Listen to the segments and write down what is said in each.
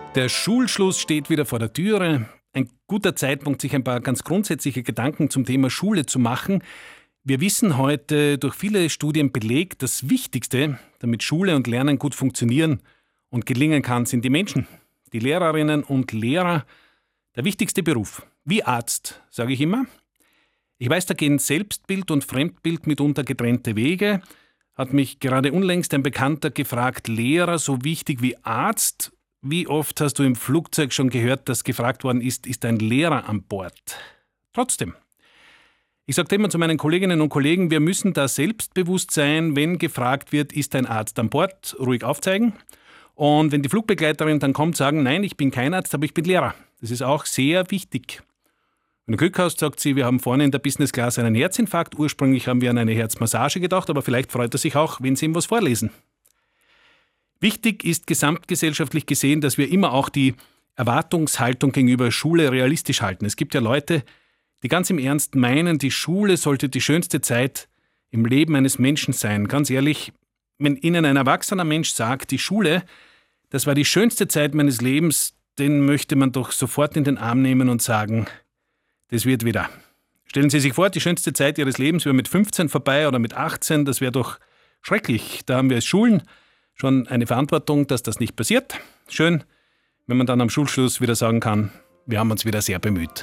Der Schulschluss steht wieder vor der Türe. Ein guter Zeitpunkt, sich ein paar ganz grundsätzliche Gedanken zum Thema Schule zu machen. Wir wissen heute durch viele Studien belegt, das Wichtigste, damit Schule und Lernen gut funktionieren und gelingen kann, sind die Menschen. Die Lehrerinnen und Lehrer, der wichtigste Beruf. Wie Arzt, sage ich immer. Ich weiß, da gehen Selbstbild und Fremdbild mitunter getrennte Wege. Hat mich gerade unlängst ein Bekannter gefragt, Lehrer so wichtig wie Arzt? Wie oft hast du im Flugzeug schon gehört, dass gefragt worden ist, ist ein Lehrer an Bord? Trotzdem. Ich sage immer zu meinen Kolleginnen und Kollegen, wir müssen da selbstbewusst sein, wenn gefragt wird, ist ein Arzt an Bord, ruhig aufzeigen. Und wenn die Flugbegleiterin dann kommt, sagen, nein, ich bin kein Arzt, aber ich bin Lehrer. Das ist auch sehr wichtig. Wenn du Glück hast, sagt sie, wir haben vorne in der Business Class einen Herzinfarkt. Ursprünglich haben wir an eine Herzmassage gedacht, aber vielleicht freut er sich auch, wenn sie ihm was vorlesen. Wichtig ist gesamtgesellschaftlich gesehen, dass wir immer auch die Erwartungshaltung gegenüber Schule realistisch halten. Es gibt ja Leute, die ganz im Ernst meinen, die Schule sollte die schönste Zeit im Leben eines Menschen sein. Ganz ehrlich, wenn ihnen ein erwachsener Mensch sagt, die Schule, das war die schönste Zeit meines Lebens, den möchte man doch sofort in den Arm nehmen und sagen, das wird wieder. Stellen Sie sich vor, die schönste Zeit Ihres Lebens wäre mit 15 vorbei oder mit 18, das wäre doch schrecklich. Da haben wir als Schulen schon eine Verantwortung, dass das nicht passiert. Schön, wenn man dann am Schulschluss wieder sagen kann, wir haben uns wieder sehr bemüht.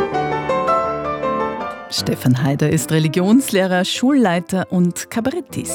Stefan Haider ist Religionslehrer, Schulleiter und Kabarettist.